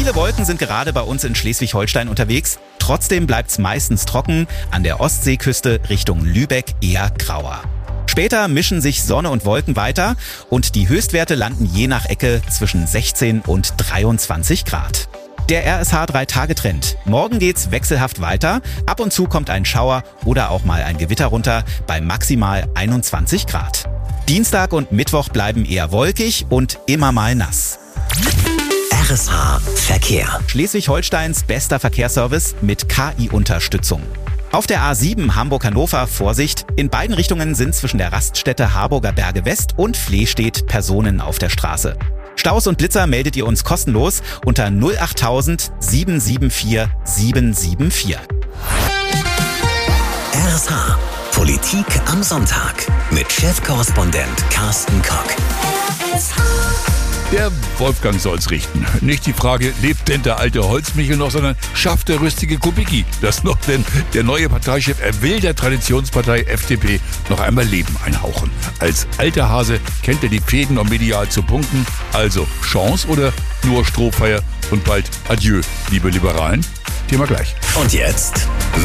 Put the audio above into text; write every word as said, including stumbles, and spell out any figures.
Viele Wolken sind gerade bei uns in Schleswig-Holstein unterwegs. Trotzdem bleibt's meistens trocken, an der Ostseeküste Richtung Lübeck eher grauer. Später mischen sich Sonne und Wolken weiter und die Höchstwerte landen je nach Ecke zwischen sechzehn und dreiundzwanzig Grad. Der R S H drei Tage Trend. Morgen geht's wechselhaft weiter. Ab und zu kommt ein Schauer oder auch mal ein Gewitter runter bei maximal einundzwanzig Grad. Dienstag und Mittwoch bleiben eher wolkig und immer mal nass. R S H Verkehr. Schleswig-Holsteins bester Verkehrsservice mit K I-Unterstützung. Auf der A sieben Hamburg-Hannover Vorsicht. In beiden Richtungen sind zwischen der Raststätte Harburger Berge West und Flehstedt Personen auf der Straße. Staus und Blitzer meldet ihr uns kostenlos unter null achttausend sieben sieben vier sieben sieben vier. R S H Politik am Sonntag mit Chefkorrespondent Carsten Kock. Der Wolfgang soll's richten. Nicht die Frage, lebt denn der alte Holzmichel noch, sondern schafft der rüstige Kubicki das noch? Denn der neue Parteichef, er will der Traditionspartei F D P noch einmal Leben einhauchen. Als alter Hase kennt er die Fäden, um medial zu punkten. Also Chance oder nur Strohfeuer und bald Adieu, liebe Liberalen? Thema gleich. Und jetzt